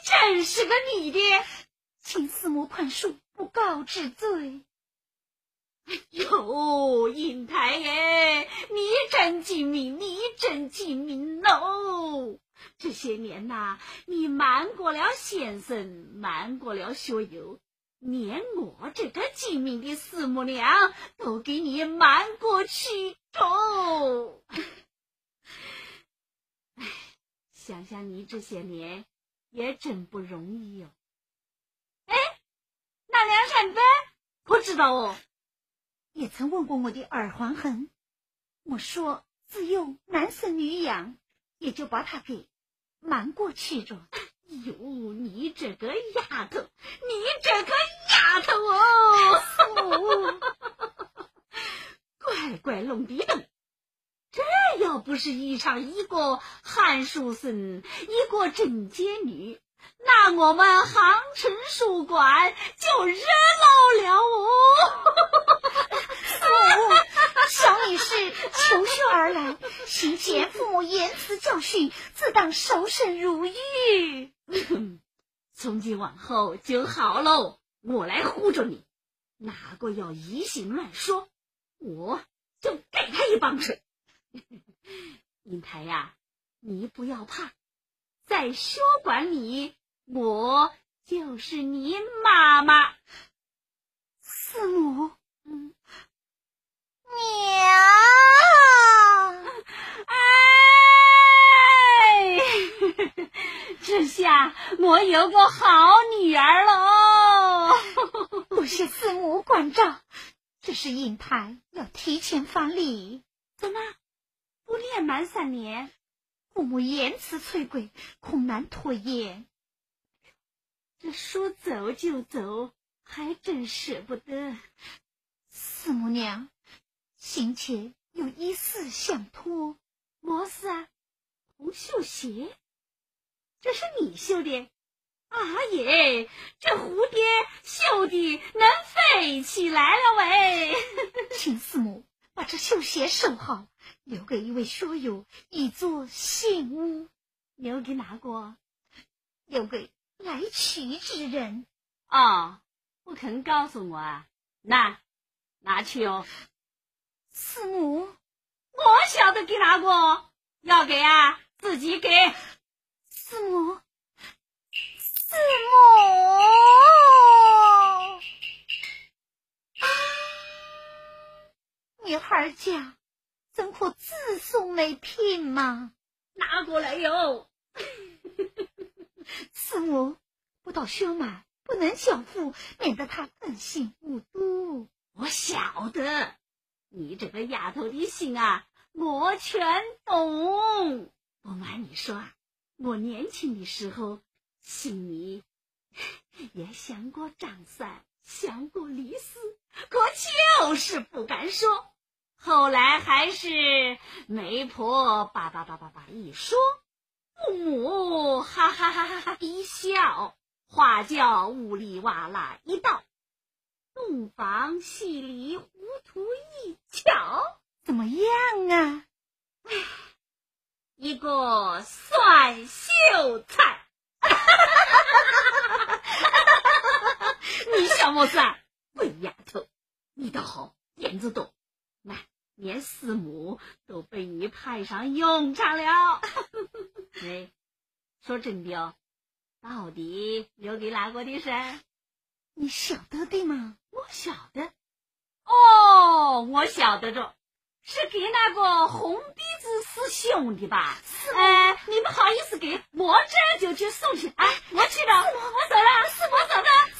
真是个你的， 请四母宽恕，不告知罪。 哟，英台耶，你真精明，你真精明喽！这些年呐，你瞒过了先生，瞒过了学友，连我这个精明的四母娘都给你瞒过去喽。想想你这些年也真不容易哟。哎，那梁山伯我知道哦。 也曾问过我的二皇衡，我说自幼男生女养，也就把他给瞒过去着。 哟，你这个丫头，你这个丫头哦！乖乖弄的灯，这要不是一场一个韩书生，一个郑洁女，那我们杭城书馆就热闹了哦！ 小女是求学而来，行前父母严词教训，自当受审如玉。 从今往后就好喽，我来护着你，哪个要疑心乱说，我就给他一棒槌。英台呀，你不要怕，在书馆里，我就是你妈妈。 四母，娘， 哎，这下我有个好女儿喽！ 多谢四母关照，这是英台要提前发礼。 怎么不年满3年？ 父母言辞催归，恐难拖延。 这说走就走，还真舍不得。 四母娘，行前有一事相托。 么事啊？红绣鞋？这是你绣的？啊耶，这蝴蝶绣的能飞起来了喂！ 请四母把这绣鞋收好，留给一位学友以作信物。 留给哪个？ 留给来取之人。 哦，不肯告诉我啊？拿去哦。 四母， 我晓得给哪个，要给啊，自己给。 四母，四母，女孩家怎可自送美品嘛？ 拿过来哟。 四母，不到学满，不能交付，免得他更性无度。 我晓得，你这个丫头的心啊，我全懂。不瞒你说啊，我年轻的时候心里也想过张三，想过李四，可就是不敢说。后来还是媒婆叭一说，父母哈哈哈哈一笑，话叫呜里哇啦一道，洞房戏里糊涂一巧， 怎么样啊？ 一个蒜秀才。你小么子啊？笨丫头，你倒好，点子多，那连四母都被你派上用场了。哎，说真的哦，到底留给哪个的事？ 你晓得的吗？ 我晓得。哦，我晓得着，是给那个红鼻子师兄的吧？你不好意思给，我这就去送去。哎，我去了，我走了，我走了。